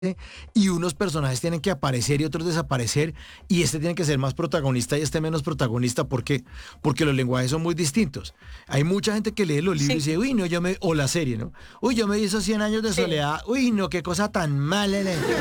y unos personajes tienen que aparecer y otros desaparecer, y este tiene que ser más protagonista y este menos protagonista. ¿Por qué? Porque los lenguajes son muy distintos. Hay mucha gente que lee los libros y Sí, dice, uy, no, o la serie, ¿no? Uy, yo me vi esos 100 años de sí. soledad, uy, no, qué cosa tan mala.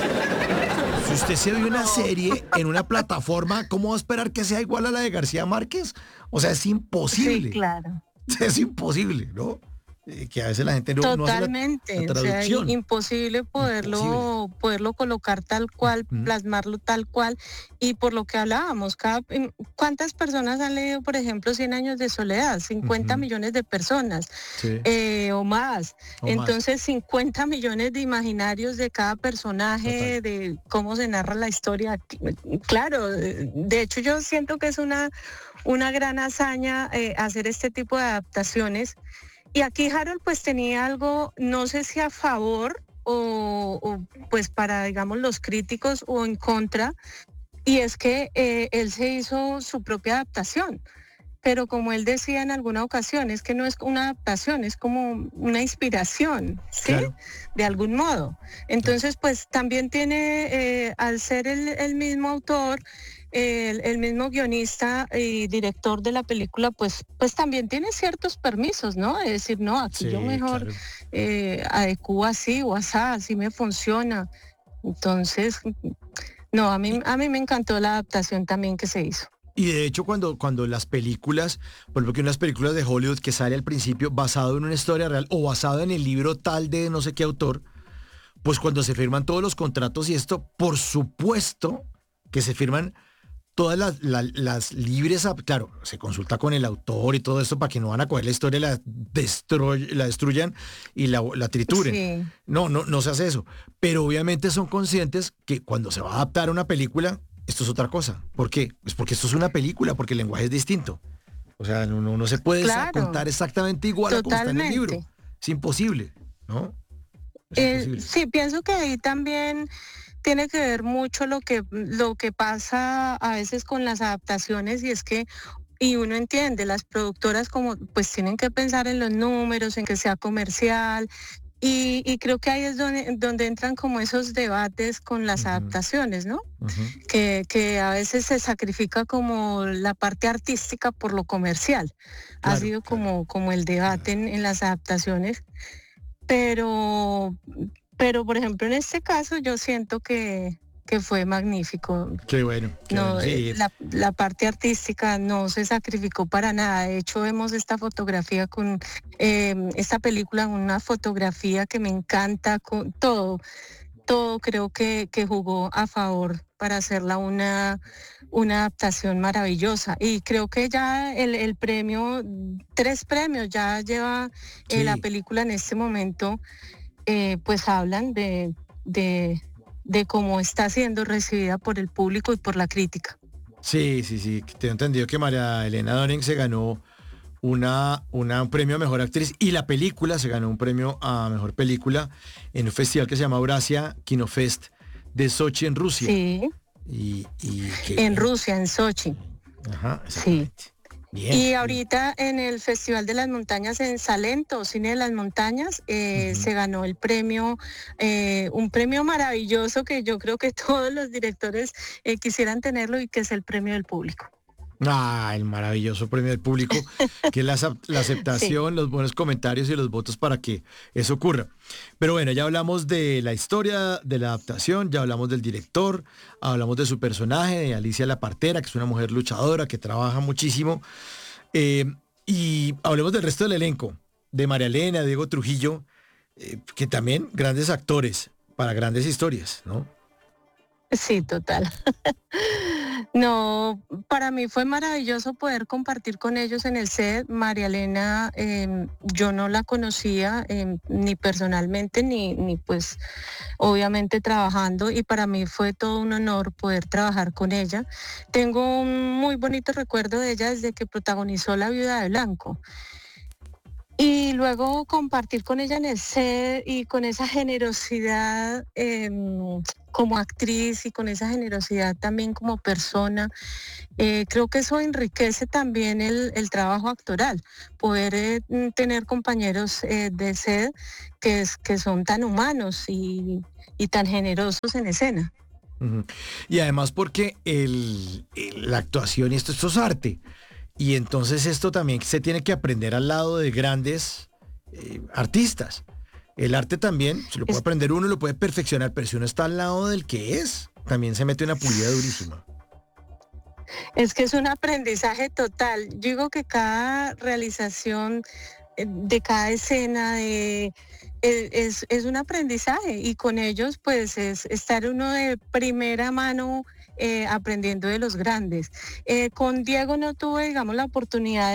Si usted se ve una No, serie en una plataforma, ¿cómo va a esperar que sea igual a la de García Márquez? O sea, es sí, imposible. claro. Es imposible, ¿no? Que a veces la gente no hace la Totalmente, o sea, traducción. imposible Imposible. poderlo colocar tal cual, ¿Mm? plasmarlo tal cual, y por lo que hablábamos, ¿cuántas personas han leído, por ejemplo, Cien años de soledad? 50 Ujú. millones de personas, Sí, o más. o más. Entonces, 50 millones de imaginarios de cada Total. personaje, de cómo se narra la historia. Claro, de hecho yo siento que es una gran hazaña hacer este tipo de adaptaciones, y aquí Harold pues tenía algo, no sé si a favor pues para, digamos, los críticos o en contra, y es que él se hizo su propia adaptación. Pero como él decía en alguna ocasión, es que no es una adaptación, es como una inspiración, ¿sí? Claro, De algún modo. claro. Entonces, pues también tiene, al ser el mismo autor, el mismo guionista y director de la película, pues también tiene ciertos permisos, ¿no? Es decir, no, aquí yo Sí, mejor claro. adecuo así o así me funciona. Entonces, no, Y, a mí me encantó la adaptación también que se hizo. y de hecho, cuando las películas, por ejemplo, que unas películas de Hollywood que sale al principio basado en una historia real o basado en el libro tal de no sé qué autor, pues cuando se firman todos los contratos y esto, por supuesto que se firman todas las libres, claro, se consulta con el autor y todo esto para que no van a coger la historia, la destruyan y la trituren. Sí. No, no, no se hace eso. Pero obviamente son conscientes que cuando se va a adaptar una película, esto es otra cosa. ¿Por qué? Pues porque esto es una película, porque el lenguaje es distinto. O sea, no se puede Claro, contar exactamente igual a como está en el libro. totalmente. Es imposible, ¿no? Es imposible. Sí, pienso que ahí también tiene que ver mucho lo que pasa a veces con las adaptaciones, y es que, y uno entiende, las productoras como pues tienen que pensar en los números, en que sea comercial, y creo que ahí es donde entran como esos debates con las Ujú, adaptaciones, ¿no? ujú. Que a veces se sacrifica como la parte artística por lo comercial. Ha Claro, sido claro, como el debate claro. en las adaptaciones. Pero, pero por ejemplo, en este caso yo siento que fue magnífico. Qué bueno, No, sí. la parte artística no se sacrificó para nada. De hecho, vemos esta fotografía esta película, una fotografía que me encanta, con todo creo que jugó a favor para hacerla una adaptación maravillosa. Y creo que ya el premio, 3 premios ya lleva la Sí, película en este momento, pues hablan de, de cómo está siendo recibida por el público y por la crítica. sí. Tengo entendido que María Elena Donen se ganó un premio a Mejor Actriz y la película se ganó un premio a Mejor Película en un festival que se llama Eurasia Kinofest de Sochi en Rusia. Sí, Y qué en bien. Rusia, en Sochi. Ajá, Sí. exactamente. Bien, Y bien. ahorita en el Festival de las Montañas en Salento, Cine de las Montañas, Ujú. se ganó el premio, un premio maravilloso que yo creo que todos los directores quisieran tenerlo, y que es el premio del público. Ah, el maravilloso premio del público, que es la Sí, aceptación, los buenos comentarios y los votos para que eso ocurra. Pero bueno, ya hablamos de la historia, de la adaptación, ya hablamos del director, hablamos de su personaje, de Alicia la Partera, que es una mujer luchadora, que trabaja muchísimo. eh, y hablemos del resto del elenco, de María Elena, Diego Trujillo, que también grandes actores para grandes historias, ¿no? sí, total. No, para mí fue maravilloso poder compartir con ellos en el set. María Elena, yo no la conocía ni personalmente, ni pues obviamente trabajando, y para mí fue todo un honor poder trabajar con ella. Tengo un muy bonito recuerdo de ella desde que protagonizó La Viuda de Blanco. Y luego compartir con ella en el set y con esa generosidad, como actriz y con esa generosidad también como persona. Creo que eso enriquece también el trabajo actoral, poder tener compañeros de set que son tan humanos y tan generosos en escena. Ujú. Y además porque la actuación y esto es arte. Y entonces esto también se tiene que aprender al lado de grandes artistas. El arte también, se lo puede Es, aprender uno, lo puede perfeccionar, pero si uno está al lado del que es, también se mete una pulida durísima. es que es un aprendizaje total. Yo digo que cada realización de cada escena es un aprendizaje y con ellos pues es estar uno de primera mano aprendiendo de los grandes. Con Diego no tuve, digamos, la oportunidad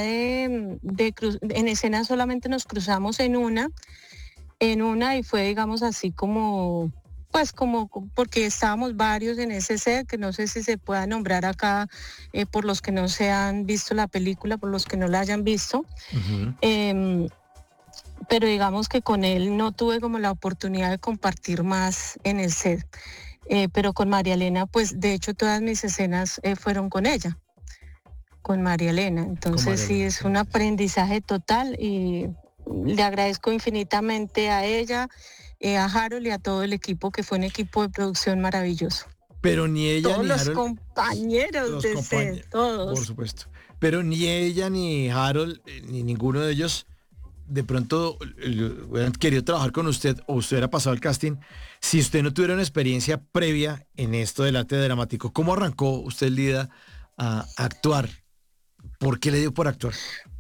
en escena solamente nos cruzamos en una y fue, digamos, así como, pues porque estábamos varios en ese set, que no sé si se pueda nombrar acá por los que no se han visto la película, por los que no la hayan visto. Ujú. Em, pero digamos que con él no tuve como la oportunidad de compartir más en el set. Pero con María Elena, pues de hecho todas mis escenas fueron con ella, con María Elena. Con Entonces María sí, Elena, es sí, un sí, sí. aprendizaje total y le agradezco infinitamente a ella, a Harold y a todo el equipo, que fue un equipo de producción maravilloso. Pero ni ella Todos ni los Harold, compañeros los de set, compañeros, por todos. supuesto, pero ni ella ni Harold, ni ninguno de ellos de pronto hubieran querido trabajar con usted o usted hubiera pasado el casting, si usted no tuviera una experiencia previa en esto del arte dramático, ¿cómo arrancó usted, Lida, a actuar? ¿Por qué le dio por actuar?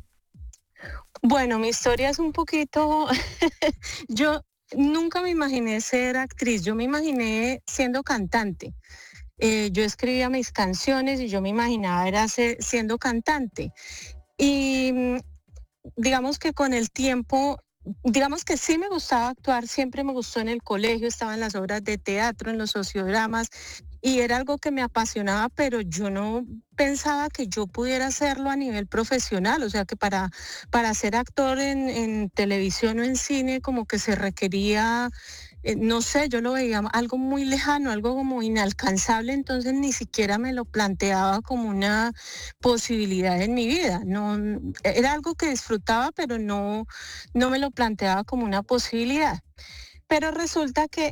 Bueno, mi historia es un poquito, yo nunca me imaginé ser actriz, yo me imaginé siendo cantante. Yo escribía mis canciones y yo me imaginaba era siendo cantante. Y digamos que con el tiempo, digamos que sí me gustaba actuar, siempre me gustó en el colegio, estaba en las obras de teatro, en los sociodramas, y era algo que me apasionaba, pero yo no pensaba que yo pudiera hacerlo a nivel profesional, o sea que para ser actor en televisión o en cine como que se requería no sé, yo lo veía algo muy lejano, algo como inalcanzable, entonces ni siquiera me lo planteaba como una posibilidad en mi vida. No, era algo que disfrutaba, pero no me lo planteaba como una posibilidad. Pero resulta que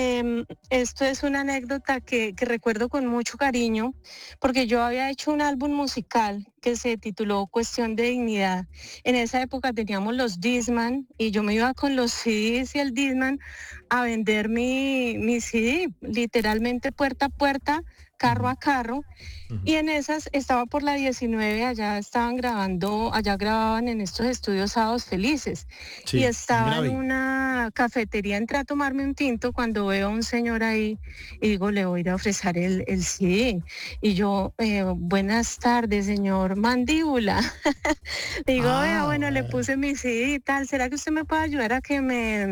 esto es una anécdota que recuerdo con mucho cariño, porque yo había hecho un álbum musical que se tituló Cuestión de Dignidad. En esa época teníamos los Discman y yo me iba con los CDs y el Discman a vender mi CD, literalmente puerta a puerta, carro Ujú, a carro. ujú. Y en esas estaba por la 19, allá estaban grabando, allá grababan en estos estudios Sábados Felices. Y Sí, en estaba en Gravy. una cafetería, entré a tomarme un tinto cuando veo a un señor ahí y digo, le voy a ir a ofrecer el CD. Y yo, buenas tardes, señor Mandíbula. Digo, vea, bueno, le Ah, puse mi CD y tal. ¿Será que usted me puede ayudar a que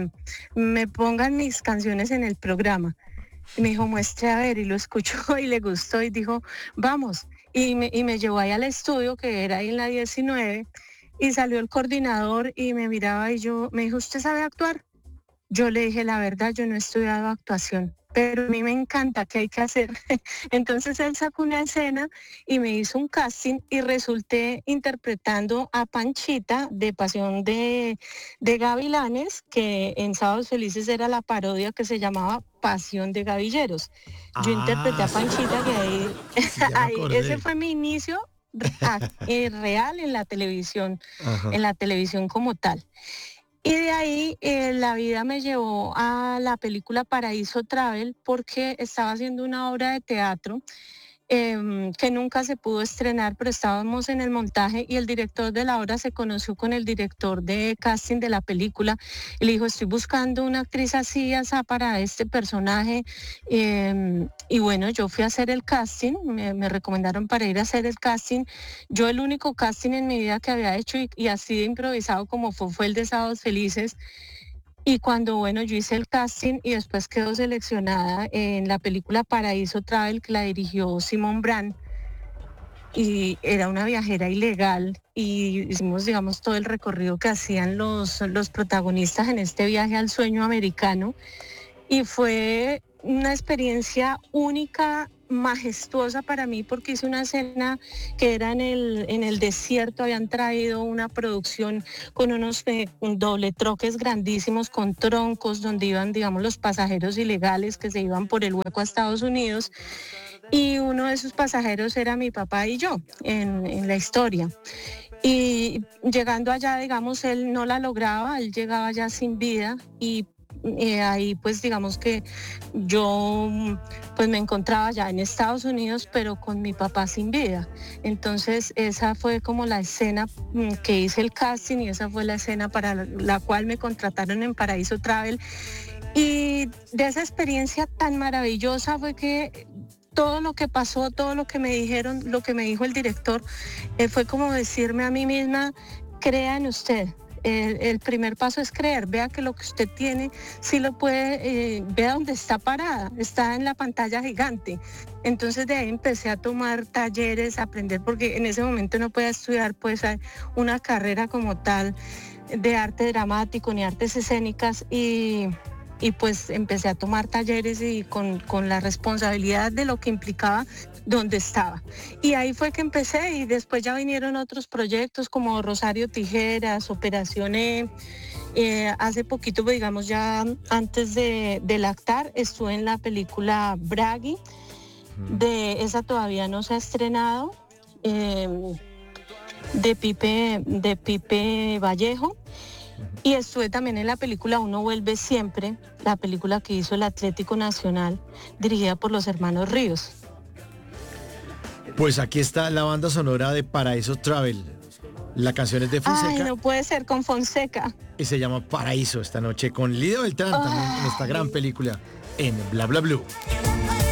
me pongan mis canciones en el programa? Y me dijo, muestre a ver, y lo escuchó y le gustó y dijo, vamos. Y me llevó ahí al estudio, que era ahí en la 19, y salió el coordinador y me miraba y yo, me dijo, ¿usted sabe actuar? Yo le dije, la verdad, yo no he estudiado actuación, pero a mí me encanta, ¿qué hay que hacer? Entonces él sacó una escena y me hizo un casting y resulté interpretando a Panchita de Pasión de Gavilanes, que en Sábados Felices era la parodia que se llamaba Pasión de Gavilleros. Yo interpreté a sí, Panchita, que ahí, sí, ya me ese acordé. fue mi inicio real Ajá. en la televisión como tal. Y de ahí la vida me llevó a la película Paraíso Travel porque estaba haciendo una obra de teatro que nunca se pudo estrenar, pero estábamos en el montaje y el director de la obra se conoció con el director de casting de la película y le dijo, estoy buscando una actriz así, asá para este personaje. Y bueno, yo fui a hacer el casting, me recomendaron para ir a hacer el casting. Yo el único casting en mi vida que había hecho y así de improvisado como fue el de Sábados Felices. Y cuando, bueno, yo hice el casting y después quedó seleccionada en la película Paraíso Travel, que la dirigió Simón Brand, y era una viajera ilegal, y hicimos, digamos, todo el recorrido que hacían los protagonistas en este viaje al sueño americano, y fue una experiencia única, majestuosa para mí, porque hice una escena que era en el desierto. Habían traído una producción con unos doble troques grandísimos con troncos donde iban, digamos, los pasajeros ilegales que se iban por el hueco a Estados Unidos, y uno de esos pasajeros era mi papá y yo en la historia. Y llegando allá, digamos, él no la lograba, él llegaba ya sin vida, y ahí pues digamos que yo pues me encontraba ya en Estados Unidos, pero con mi papá sin vida. Entonces esa fue como la escena que hice el casting, y esa fue la escena para la cual me contrataron en Paraíso Travel. Y de esa experiencia tan maravillosa fue que todo lo que pasó, todo lo que me dijeron, lo que me dijo el director, fue como decirme a mí misma: crea en usted. El primer paso es creer, vea que lo que usted tiene sí lo puede, vea dónde está parada, está en la pantalla gigante. Entonces de ahí empecé a tomar talleres, a aprender, porque en ese momento no podía estudiar pues una carrera como tal de arte dramático ni artes escénicas, y pues empecé a tomar talleres y con la responsabilidad de lo que implicaba donde estaba. Y ahí fue que empecé, y después ya vinieron otros proyectos como Rosario Tijeras, Operación E. Hace poquito, pues, digamos ya antes del Actar, estuve en la película Bragi, esa todavía no se ha estrenado, de Pipe Vallejo. Y estuve también en la película Uno Vuelve Siempre, la película que hizo el Atlético Nacional, dirigida por los hermanos Ríos. Pues aquí está la banda sonora de Paraíso Travel. La canción es de Fonseca. Ay, no puede ser, con Fonseca. Y se llama Paraíso esta noche con Lidia Beltrán, también en esta gran película en Bla Bla Blue.